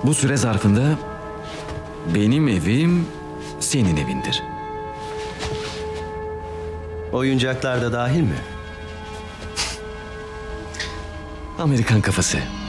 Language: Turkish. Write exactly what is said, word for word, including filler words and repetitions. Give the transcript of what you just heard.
Bu süre zarfında benim evim senin evindir. Oyuncaklar da dahil mi? Amerikan kafası.